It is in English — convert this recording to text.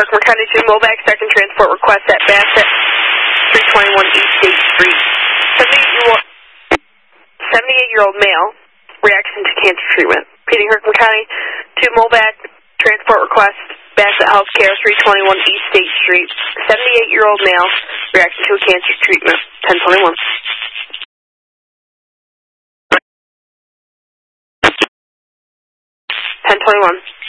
Herkimer County to Mobac, second transport request at Bassett, 321 East State Street. 78-year-old male, reaction to cancer treatment. Repeating, Herkimer County to Mobac, transport request, Bassett Healthcare, 321 East State Street. 78-year-old male, reaction to a cancer treatment. 1021. 1021.